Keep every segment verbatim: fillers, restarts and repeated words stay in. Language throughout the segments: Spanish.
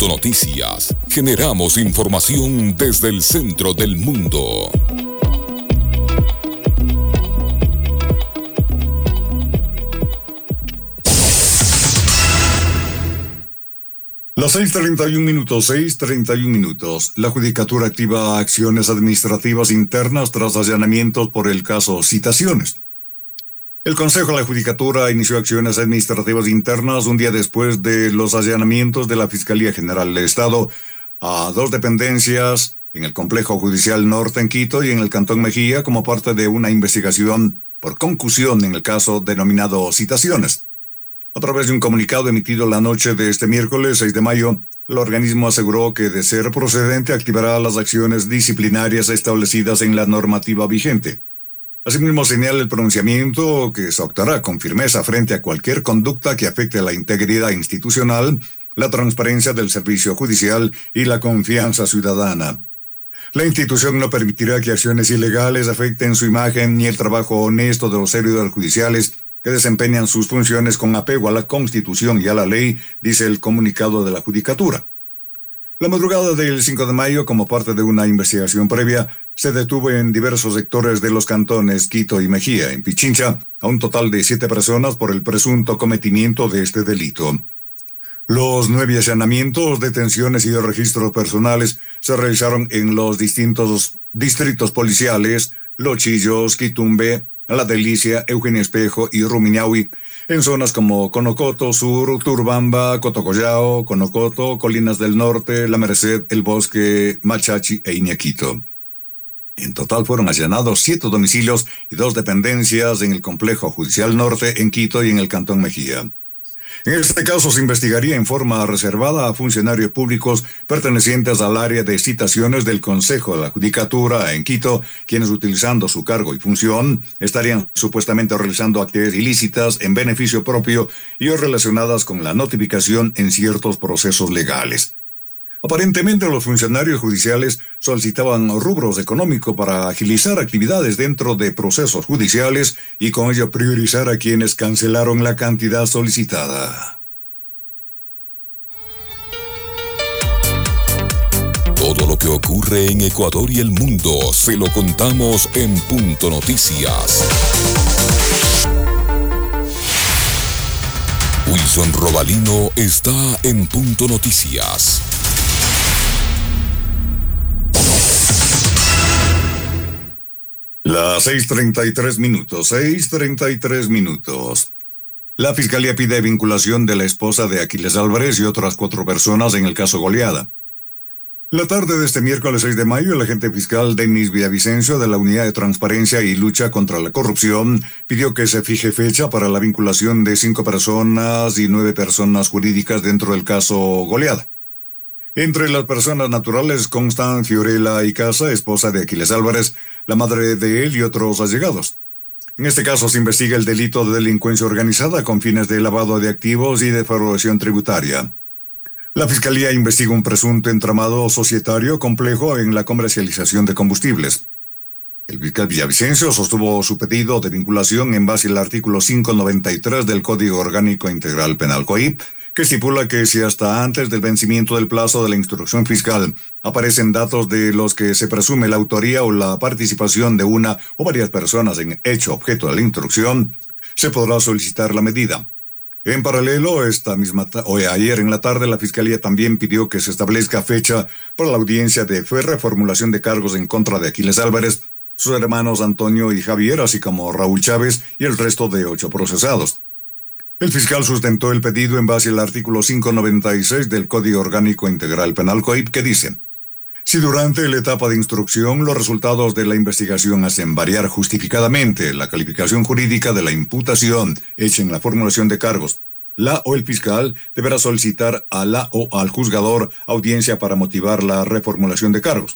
Punto Noticias. Generamos información desde el centro del mundo. Las seis treinta y un minutos, seis treinta y un minutos. La Judicatura activa acciones administrativas internas tras allanamientos por el caso Citaciones. El Consejo de la Judicatura inició acciones administrativas internas un día después de los allanamientos de la Fiscalía General del Estado a dos dependencias en el Complejo Judicial Norte en Quito y en el Cantón Mejía como parte de una investigación por concusión en el caso denominado Citaciones. A través de un comunicado emitido la noche de este miércoles seis de mayo, el organismo aseguró que, de ser procedente, activará las acciones disciplinarias establecidas en la normativa vigente. Asimismo, señala el pronunciamiento que se actuará con firmeza frente a cualquier conducta que afecte la integridad institucional, la transparencia del servicio judicial y la confianza ciudadana. La institución no permitirá que acciones ilegales afecten su imagen ni el trabajo honesto de los servidores judiciales que desempeñan sus funciones con apego a la Constitución y a la ley, dice el comunicado de la Judicatura. La madrugada del cinco de mayo, como parte de una investigación previa, se detuvo en diversos sectores de los cantones Quito y Mejía, en Pichincha, a un total de siete personas por el presunto cometimiento de este delito. Los nueve allanamientos, detenciones y registros personales se realizaron en los distintos distritos policiales, Los Chillos, Quitumbe, La Delicia, Eugenio Espejo y Rumiñahui, en zonas como Conocoto Sur, Turbamba, Cotocollao, Conocoto, Colinas del Norte, La Merced, El Bosque, Machachi e Iñaquito. En total fueron allanados siete domicilios y dos dependencias en el Complejo Judicial Norte en Quito y en el Cantón Mejía. En este caso se investigaría en forma reservada a funcionarios públicos pertenecientes al área de citaciones del Consejo de la Judicatura en Quito, quienes, utilizando su cargo y función, estarían supuestamente realizando actividades ilícitas en beneficio propio y o relacionadas con la notificación en ciertos procesos legales. Aparentemente, los funcionarios judiciales solicitaban rubros económicos para agilizar actividades dentro de procesos judiciales y con ello priorizar a quienes cancelaron la cantidad solicitada. Todo lo que ocurre en Ecuador y el mundo se lo contamos en Punto Noticias. Wilson Robalino está en Punto Noticias. Las seis treinta y tres minutos, seis treinta y tres minutos. La Fiscalía pide vinculación de la esposa de Aquiles Álvarez y otras cuatro personas en el caso Goleada. La tarde de este miércoles seis de mayo, el agente fiscal Denis Villavicencio de la Unidad de Transparencia y Lucha contra la Corrupción pidió que se fije fecha para la vinculación de cinco personas y nueve personas jurídicas dentro del caso Goleada. Entre las personas naturales constan Fiorella Icaza, esposa de Aquiles Álvarez, la madre de él y otros allegados. En este caso se investiga el delito de delincuencia organizada con fines de lavado de activos y defraudación tributaria. La Fiscalía investiga un presunto entramado societario complejo en la comercialización de combustibles. El fiscal Villavicencio sostuvo su pedido de vinculación en base al artículo quinientos noventa y tres del Código Orgánico Integral Penal C O I P, que estipula que si hasta antes del vencimiento del plazo de la instrucción fiscal aparecen datos de los que se presume la autoría o la participación de una o varias personas en hecho objeto de la instrucción, se podrá solicitar la medida. En paralelo, esta misma ta- o ayer en la tarde, la Fiscalía también pidió que se establezca fecha para la audiencia de reformulación de cargos en contra de Aquiles Álvarez, sus hermanos Antonio y Javier, así como Raúl Chávez y el resto de ocho procesados. El fiscal sustentó el pedido en base al artículo quinientos noventa y seis del Código Orgánico Integral Penal C O I P, que dice: si durante la etapa de instrucción los resultados de la investigación hacen variar justificadamente la calificación jurídica de la imputación hecha en la formulación de cargos, la o el fiscal deberá solicitar a la o al juzgador audiencia para motivar la reformulación de cargos.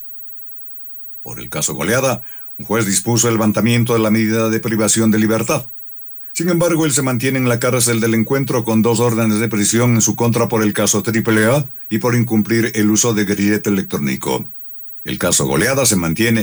Por el caso Goleada, un juez dispuso el levantamiento de la medida de privación de libertad. Sin embargo, él se mantiene en la cárcel del encuentro con dos órdenes de prisión en su contra por el caso Triple A y por incumplir el uso de grillete electrónico. El caso Goleada se mantiene